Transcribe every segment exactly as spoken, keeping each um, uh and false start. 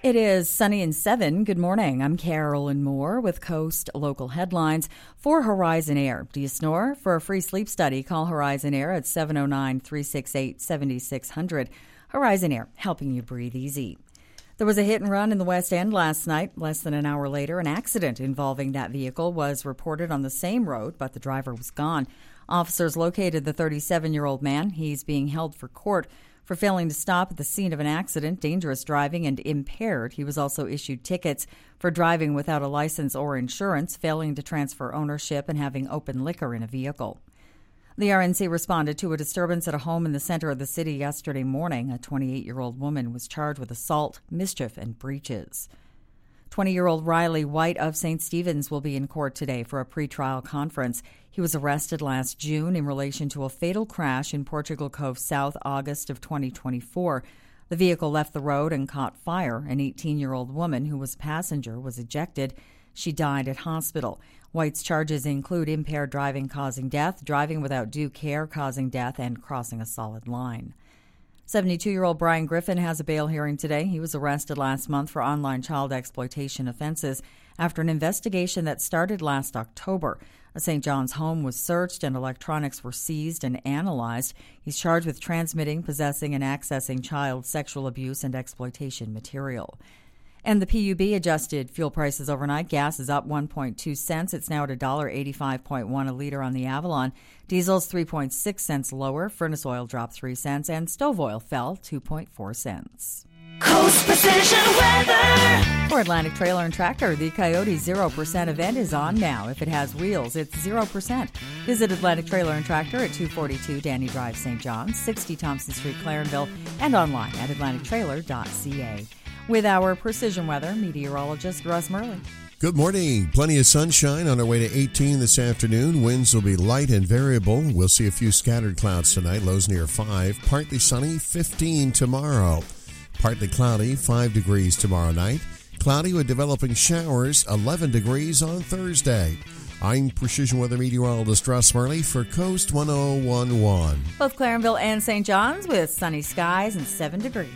It is sunny and seven. Good morning. I'm Carolyn Moore with Coast Local Headlines for Horizon Air. Do you snore? For a free sleep study, call Horizon Air at seven oh nine, three six eight, seven six zero zero. Horizon Air, helping you breathe easy. There was a hit and run in the West End last night. Less than an hour later, an accident involving that vehicle was reported on the same road, but the driver was gone. Officers located the thirty-seven-year-old man. He's being held for court for failing to stop at the scene of an accident, dangerous driving, and impaired. He was also issued tickets for driving without a license or insurance, failing to transfer ownership, and having open liquor in a vehicle. The R N C responded to a disturbance at a home in the center of the city yesterday morning. A twenty-eight-year-old woman was charged with assault, mischief, and breaches. twenty-year-old Riley White of Saint Stephen's will be in court today for a pretrial conference. He was arrested last June in relation to a fatal crash in Portugal Cove South, August of twenty twenty-four. The vehicle left the road and caught fire. An eighteen-year-old woman who was a passenger was ejected. She died at hospital. White's charges include impaired driving causing death, driving without due care causing death, and crossing a solid line. seventy-two-year-old Brian Griffin has a bail hearing today. He was arrested last month for online child exploitation offenses after an investigation that started last October. A Saint John's home was searched and electronics were seized and analyzed. He's charged with transmitting, possessing, and accessing child sexual abuse and exploitation material. And the P U B adjusted fuel prices overnight. Gas is up one point two cents. It's now at one dollar eighty-five point one a liter on the Avalon. Diesel's three point six cents lower. Furnace oil dropped three cents, and stove oil fell two point four cents. Coast Precision Weather. For Atlantic Trailer and Tractor, the Coyote zero percent event is on now. If it has wheels, it's zero percent. Visit Atlantic Trailer and Tractor at two forty-two Danny Drive, Saint John, sixty Thompson Street, Clarenville, and online at atlantic trailer dot c a. With our precision weather, meteorologist Russ Murley. Good morning. Plenty of sunshine on our way to eighteen this afternoon. Winds will be light and variable. We'll see a few scattered clouds tonight, lows near five. Partly sunny, fifteen tomorrow. Partly cloudy, five degrees tomorrow night. Cloudy with developing showers, eleven degrees on Thursday. I'm Precision Weather Meteorologist Russ Murley for Coast one oh one point one. Both Clarenville and Saint John's with sunny skies and seven degrees.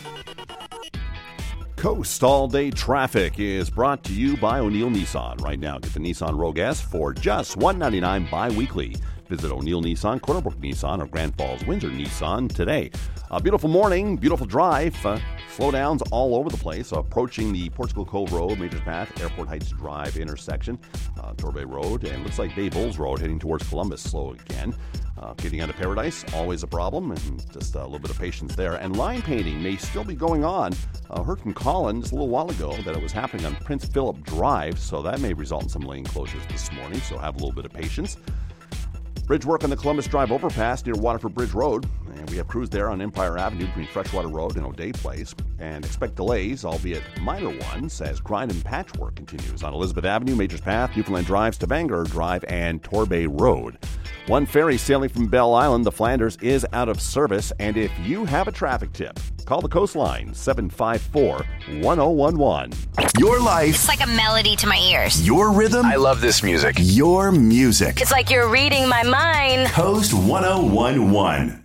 Coast All-Day Traffic is brought to you by O'Neill Nissan. Right now, get the Nissan Rogue S for just one hundred ninety-nine dollars bi-weekly. Visit O'Neill Nissan, Cornerbrook Nissan, or Grand Falls Windsor Nissan today. A beautiful morning, beautiful drive. Uh, slowdowns all over the place. Approaching the Portugal Cove Road, Majors Path, Airport Heights Drive intersection, uh, Torbay Road, and looks like Bay Bulls Road heading towards Columbus slow again. Uh, getting out of Paradise, always a problem, and just a little bit of patience there. And line painting may still be going on. Uh, heard from Colin just a little while ago that it was happening on Prince Philip Drive, so that may result in some lane closures this morning, so have a little bit of patience. Bridge work on the Columbus Drive overpass near Waterford Bridge Road, and we have crews there on Empire Avenue between Freshwater Road and O'Day Place, and expect delays, albeit minor ones, as grind and patchwork continues on Elizabeth Avenue, Majors Path, Newfoundland Drive, Stavanger Drive, and Torbay Road. One ferry sailing from Bell Island, the Flanders, is out of service, and if you have a traffic tip, call the Coastline, seven five four, one oh one one. Your life. It's like a melody to my ears. Your rhythm. I love this music. Your music. It's like you're reading my mind. Coast one oh one point one.